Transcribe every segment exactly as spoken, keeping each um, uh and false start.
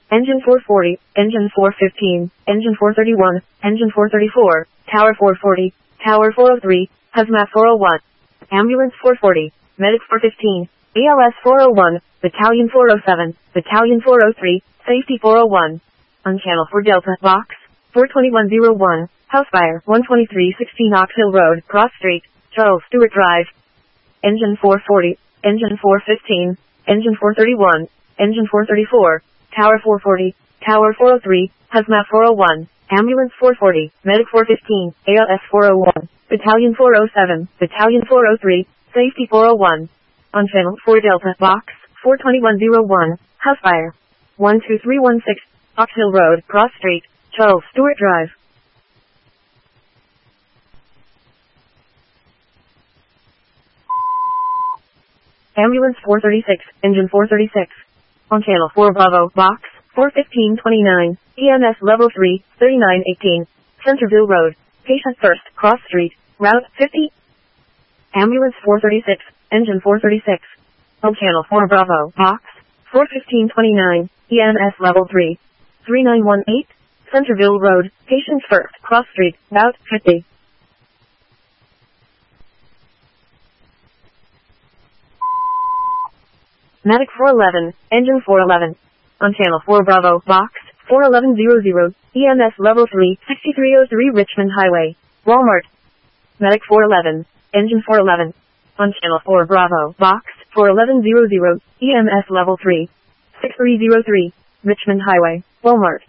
Engine four forty, Engine four fifteen, Engine four thirty-one, Engine four thirty-four, Tower four forty, Tower four oh three, Hazmat four oh one, Ambulance four forty, Medic four fifteen, A L S four oh one, Battalion four oh seven, Battalion four oh three, Safety four oh one. On Channel four Delta, Box four twenty-one oh one, Housefire one twenty-three sixteen Ox Hill Road, Cross Street, Charles Stewart Drive. Engine four forty, Engine four fifteen, Engine four thirty-one, Engine four thirty-four, Tower four forty, Tower four oh three, Hazmat four oh one, Ambulance four forty, Medic four fifteen, A L S four oh one, Battalion four oh seven, Battalion four oh three, Safety four oh one. On Channel four Delta, Box four twenty-one oh one, Housefire one two three one six, Ox Hill Road, Cross Street, Charles Stewart Drive. Ambulance four thirty-six, Engine four thirty-six. On Channel four Bravo, Box four fifteen twenty-nine, E M S Level three, thirty-nine eighteen, Centerville Road, Patient First, Cross Street, Route fifty. Ambulance four thirty-six, Engine four thirty-six. On Channel four Bravo, Box four fifteen twenty-nine, E M S Level three, thirty-nine eighteen, Centerville Road, Patient First, Cross Street, Route fifty. Medic four eleven, Engine four eleven. On Channel four Bravo, Box four eleven hundred, E M S Level three, sixty-three oh three Richmond Highway, Walmart. Medic four eleven, Engine four eleven. On Channel four Bravo, Box four eleven hundred, E M S Level three, sixty-three oh three, Richmond Highway, Walmart.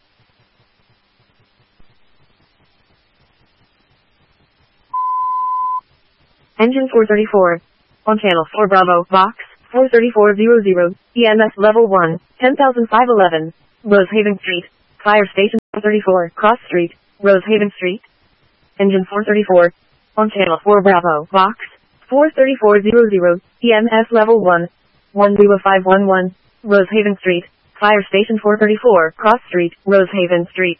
Engine four thirty-four. On Channel four Bravo, Box four thirty-four hundred, E M S Level one, ten thousand five eleven, Rosehaven Street, Fire Station four thirty-four, Cross Street, Rosehaven Street. Engine four thirty-four. On Channel four Bravo, Box four thirty-four hundred, E M S Level one, one zero five one one, Rosehaven Street, Fire Station four thirty-four, Cross Street, Rosehaven Street.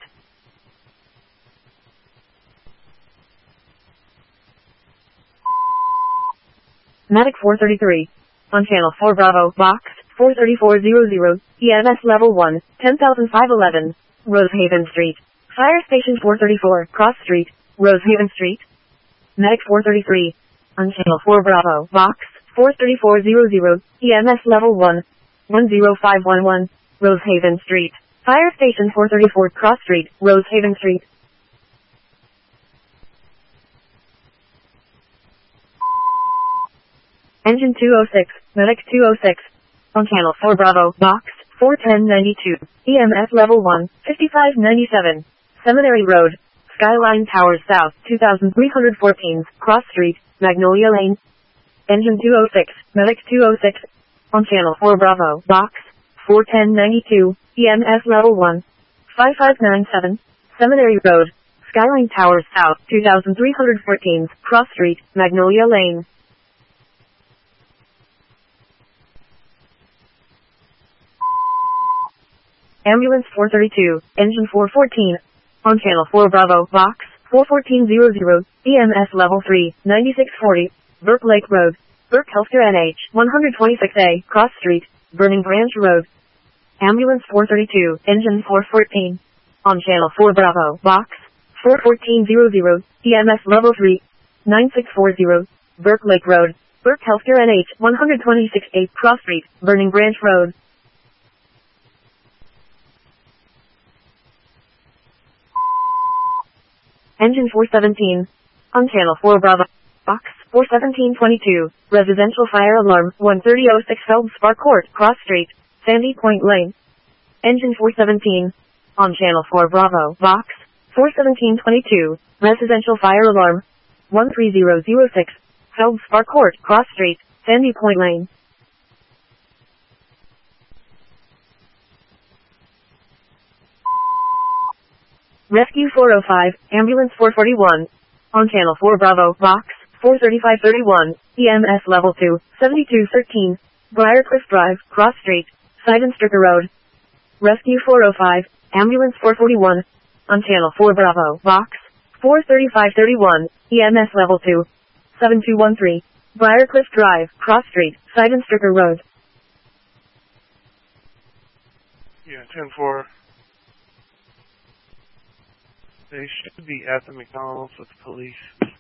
Medic four thirty-three. On Channel four Bravo, Box four thirty-four hundred, E M S Level one, ten thousand five eleven, Rosehaven Street, Fire Station four thirty-four, Cross Street, Rosehaven Street. Medic four thirty-three. On Channel four Bravo, Box four thirty-four hundred, E M S Level one, one zero five one one, Rosehaven Street, Fire Station four thirty-four, Cross Street, Rosehaven Street. Engine two oh six, Medic two oh six. On Channel four Bravo, Box four ten ninety-two, E M S Level one, fifty-five ninety-seven, Seminary Road, Skyline Towers South, two thousand three hundred fourteen, Cross Street, Magnolia Lane. Engine two oh six, Medic two oh six. On Channel four Bravo, Box four ten ninety-two, E M S Level one, fifty-five ninety-seven, Seminary Road, Skyline Towers South, two thousand three hundred fourteen, Cross Street, Magnolia Lane. Ambulance four thirty-two, Engine four fourteen. On Channel four Bravo, Box four fourteen hundred, E M S Level three, ninety-six forty, Burke Lake Road, Burke Healthcare N H, one twenty-six A, Cross Street, Burning Branch Road. Ambulance four thirty-two, Engine four fourteen. On Channel four Bravo, Box four fourteen hundred, E M S Level three, ninety-six forty, Burke Lake Road, Burke Healthcare N H, one twenty-six A, Cross Street, Burning Branch Road. Engine four seventeen. On Channel four Bravo, Box four seventeen twenty-two, Residential Fire Alarm, one thirty oh six Feldspar Court, Cross Street, Sandy Point Lane. Engine four seventeen. On Channel four Bravo, Box four seventeen twenty-two, Residential Fire Alarm, one three oh oh six, Feldspar Court, Cross Street, Sandy Point Lane. Rescue four oh five, Ambulance four forty-one. On Channel four Bravo, Box four thirty-five thirty-one, E M S Level two, seventy-two thirteen, Briarcliff Drive, Cross Street, Seidenstricker Road. Rescue four oh five, Ambulance four forty-one. On Channel four Bravo, Box four thirty-five thirty-one, E M S Level two, seventy-two thirteen, Briarcliff Drive, Cross Street, Seidenstricker Road. Yeah, ten four. They should be at the McDonald's with the police.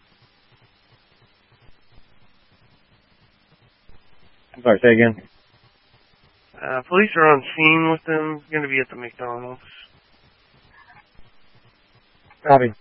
I'm sorry, say again. Uh, police are on scene with them. Going to be at the McDonald's. Copy.